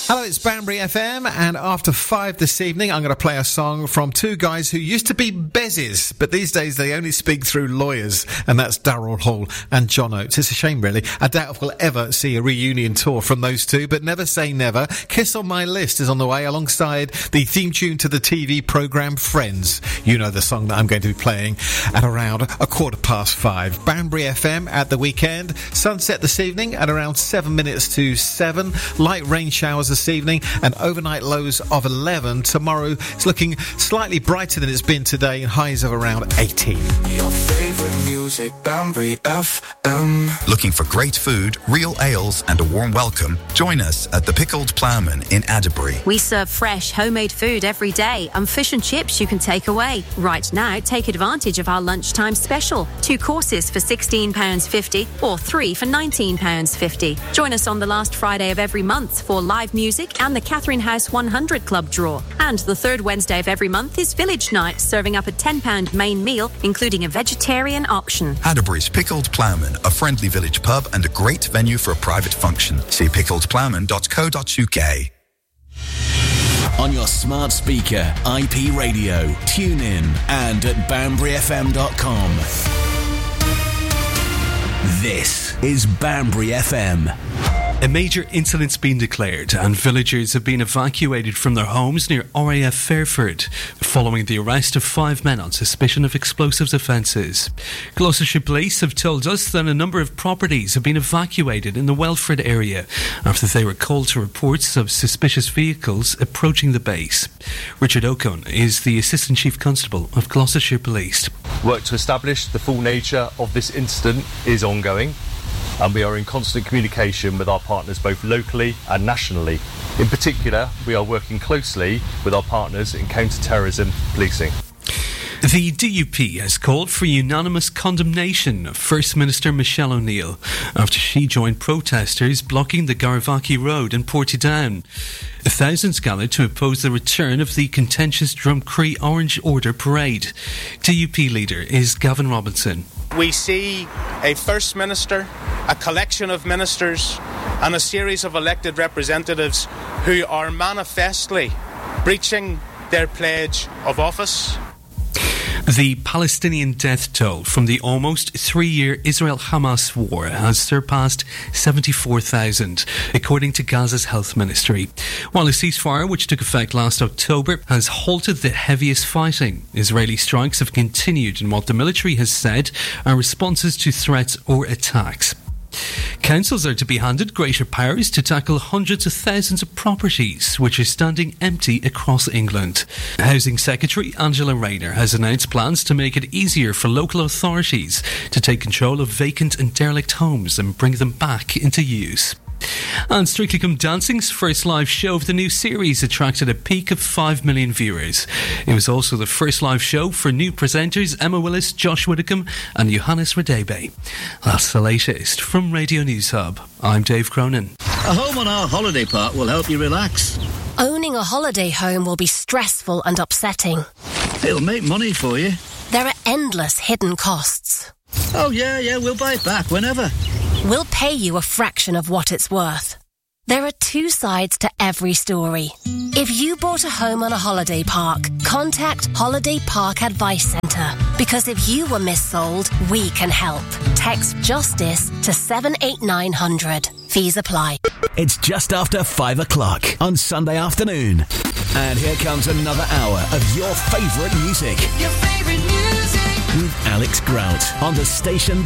Hello, it's Banbury FM, and after 5 this evening, I'm going to play a song from two guys who used to be bezzes, but these days they only speak through lawyers, and that's Daryl Hall and John Oates. It's a shame, really. I doubt if we'll ever see a reunion tour from those two, but never say never. Kiss on My List is on the way, alongside the theme tune to the TV programme Friends. You know the song that I'm going to be playing at around 5:15. Banbury FM at the weekend. Sunset this evening at around 7 minutes to 7. Light rain showers this evening and overnight lows of 11. Tomorrow it's looking slightly brighter than it's been today, and highs of around 18. Your favorite music, Banbury FM. Looking for great food, real ales and a warm welcome? Join us at the Pickled Ploughman in Adderbury. We serve fresh, homemade food every day and fish and chips you can take away. Right now, take advantage of our lunchtime special. 2 courses for £16.50 or 3 for £19.50. Join us on the last Friday of every month for live music and the Catherine House 100 Club draw. And the third Wednesday of every month is Village Night, serving up a £10 main meal, including a vegetarian option. Adderbury's Pickled Ploughman, a friendly village pub and a great venue for a private function. See pickledploughman.co.uk. On your smart speaker, IP radio, tune in, and at banburyfm.com. This is Banbury FM. A major incident's been declared and villagers have been evacuated from their homes near RAF Fairford following the arrest of 5 men on suspicion of explosives offences. Gloucestershire Police have told us that a number of properties have been evacuated in the Welford area after they were called to reports of suspicious vehicles approaching the base. Richard Ocon is the Assistant Chief Constable of Gloucestershire Police. Work to establish the full nature of this incident is ongoing, and we are in constant communication with our partners both locally and nationally. In particular, we are working closely with our partners in counter-terrorism policing. The DUP has called for unanimous condemnation of First Minister Michelle O'Neill after she joined protesters blocking the Garavaki Road in Portadown. Thousands gathered to oppose the return of the contentious Drumcree Orange Order parade. DUP leader is Gavin Robinson. We see a First Minister, a collection of ministers and a series of elected representatives who are manifestly breaching their pledge of office. The Palestinian death toll from the almost 3-year Israel-Hamas war has surpassed 74,000, according to Gaza's health ministry. While a ceasefire, which took effect last October, has halted the heaviest fighting, Israeli strikes have continued in what the military has said are responses to threats or attacks. Councils are to be handed greater powers to tackle hundreds of thousands of properties which are standing empty across England. Housing Secretary Angela Rayner has announced plans to make it easier for local authorities to take control of vacant and derelict homes and bring them back into use. And Strictly Come Dancing's first live show of the new series attracted a peak of 5 million viewers. It was also the first live show for new presenters Emma Willis, Josh Widdicombe and Johannes Radebe. That's the latest from Radio News Hub. I'm Dave Cronin. A home on our holiday park will help you relax. Owning a holiday home will be stressful and upsetting. It'll make money for you. There are endless hidden costs. Oh, yeah, we'll buy it back whenever. We'll pay you a fraction of what it's worth. There are 2 sides to every story. If you bought a home on a holiday park, contact Holiday Park Advice Centre. Because if you were missold, we can help. Text JUSTICE to 78900. Fees apply. It's just after 5 o'clock on Sunday afternoon. And here comes another hour of your favourite music. Your favorite music. With Alex Grout on the station